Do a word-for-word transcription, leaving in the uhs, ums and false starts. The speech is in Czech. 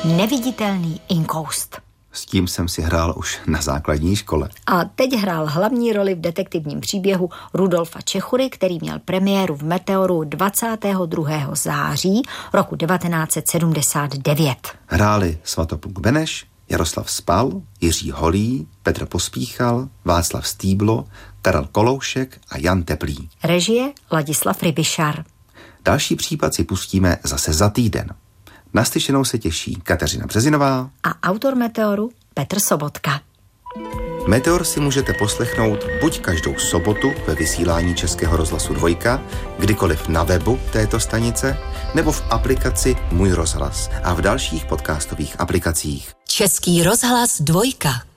Neviditelný inkoust. S tím jsem si hrál už na základní škole. A teď hrál hlavní roli v detektivním příběhu Rudolfa Čechury, který měl premiéru v Meteoru dvacátého druhého září roku devatenáct set sedmdesát devět. Hráli Svatopluk Beneš, Jaroslav Spal, Jiří Holý, Petr Pospíchal, Václav Stýblo, Karel Koloušek a Jan Teplý. Režie Ladislav Rybišar. Další případ si pustíme zase za týden. Naslyšenou se těší Kateřina Březinová a autor Meteoru Petr Sobotka. Meteor si můžete poslechnout buď každou sobotu ve vysílání Českého rozhlasu Dvojka, kdykoliv na webu této stanice, nebo v aplikaci Můj rozhlas a v dalších podcastových aplikacích. Český rozhlas Dvojka.